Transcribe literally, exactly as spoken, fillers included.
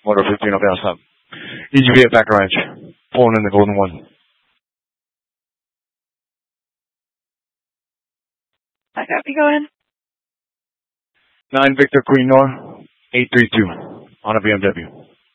Motor fifteen up outside. E G V at back range. Pulling in the golden one. I copy, go ahead. nine Victor Queen Nor, eight three two on a B M W.